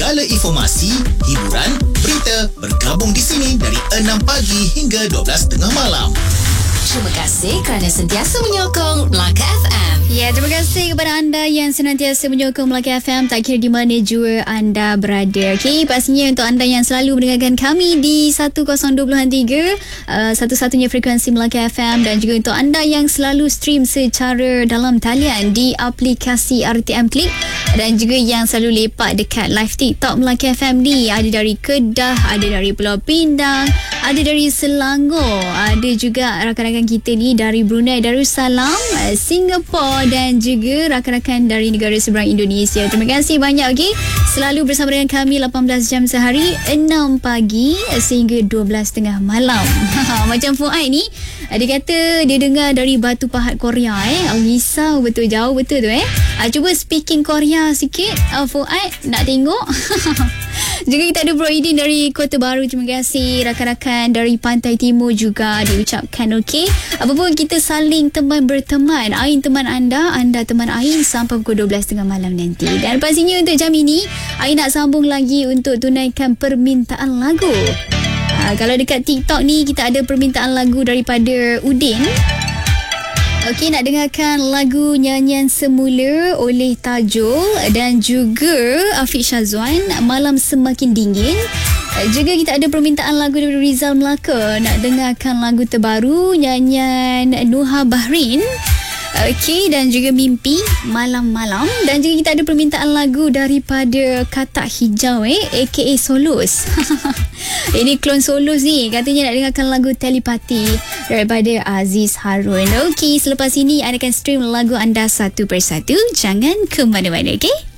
Segala informasi, hiburan, berita bergabung di sini dari 6 pagi hingga 12 tengah malam. Terima kasih kerana sentiasa menyokong Melaka FM. Ya, terima kasih kepada anda yang senantiasa menyokong Melaka FM, tak kira di mana jua anda berada. Okey, pastinya untuk anda yang selalu mendengarkan kami di 1020.3, satu-satunya frekuensi Melaka FM, dan juga untuk anda yang selalu stream secara dalam talian di aplikasi RTM Klik, dan juga yang selalu lepak dekat live TikTok Melaka FM ni. Ada dari Kedah, ada dari Pulau Pinang, ada dari Selangor, ada juga rakan-rakan kita ni dari Brunei Darussalam, Singapura, dan juga rakan-rakan dari negara seberang Indonesia. Terima kasih banyak. Okey, selalu bersama dengan kami 18 jam sehari, 6 pagi sehingga 12 tengah malam. Macam Fuad ni, dia kata dia dengar dari Batu Pahat Korea. Risau betul, jauh betul tu. Cuba speaking Korea sikit, Fuad, nak tengok. Juga kita ada Bro Idin dari Kota Baru. Terima kasih. Rakan-rakan dari Pantai Timur juga diucapkan. Okey, apapun kita saling teman berteman. Ain teman anda, anda teman Ain sampai pukul 12 tengah malam nanti. Dan pastinya untuk jam ini Ain nak sambung lagi untuk tunaikan permintaan lagu. Kalau dekat TikTok ni kita ada permintaan lagu daripada Udin. Okey, nak dengarkan lagu Nyanyian Semula oleh Tajul dan juga Afiq Syazwan, Malam Semakin Dingin. Juga kita ada permintaan lagu daripada Rizal Melaka, nak dengarkan lagu terbaru nyanyian Nuha Bahrin. Okey, dan juga Mimpi Malam-Malam. Dan juga kita ada permintaan lagu daripada Katak Hijau aka Solos. Ini klon Solos ni, katanya nak dengarkan lagu Telepati daripada Aziz Harun. Okey, selepas ini anda akan stream lagu anda satu persatu. Jangan ke mana-mana, okey?